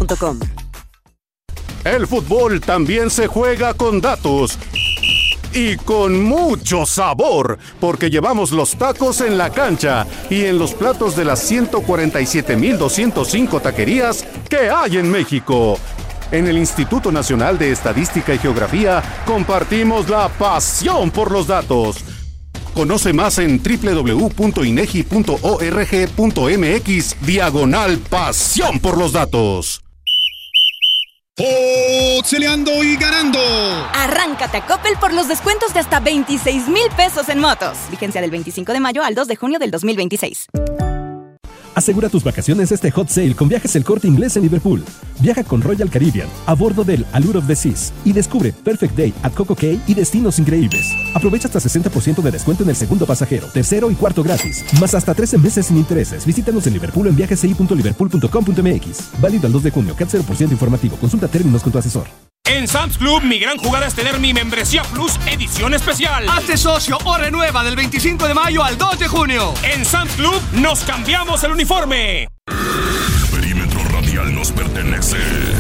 Liverpool.com. El fútbol también se juega con datos. Y con mucho sabor, porque llevamos los tacos en la cancha y en los platos de las 147,205 taquerías que hay en México. En el Instituto Nacional de Estadística y Geografía compartimos la pasión por los datos. Conoce más en www.inegi.org.mx/pasión por los datos. ¡Pixeleando y ganando! Arráncate a Coppel por los descuentos de hasta 26,000 pesos en motos. Vigencia del 25 de mayo al 2 de junio del 2026. Asegura tus vacaciones este hot sale con Viajes El Corte Inglés en Liverpool. Viaja con Royal Caribbean a bordo del Allure of the Seas y descubre Perfect Day at Coco Cay y destinos increíbles. Aprovecha hasta 60% de descuento en el segundo pasajero, tercero y cuarto gratis, más hasta 13 meses sin intereses. Visítanos en Liverpool en viajesci.liverpool.com.mx. Válido al 2 de junio, CAT 0% informativo. Consulta términos con tu asesor. En Sam's Club, mi gran jugada es tener mi membresía Plus edición especial. Hazte socio o renueva del 25 de mayo al 2 de junio. En Sam's Club nos cambiamos el uniforme. Perímetro Radial nos pertenece.